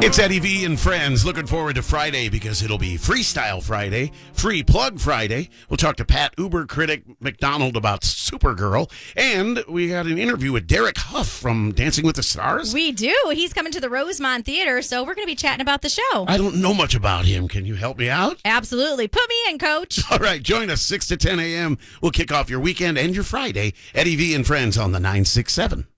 It's Eddie V and friends. Looking forward to Friday because it'll be Freestyle Friday, Free Plug Friday. We'll talk to Pat Uber critic McDonald about Supergirl. And we got an interview with Derek Huff from Dancing with the Stars. We do. He's coming to the Rosemont Theater, so we're going to be chatting about the show. I don't know much about him. Can you help me out? Absolutely. Put me in, Coach. All right, join us 6 to 10 a.m. We'll kick off your weekend and your Friday. Eddie V and friends on the 967.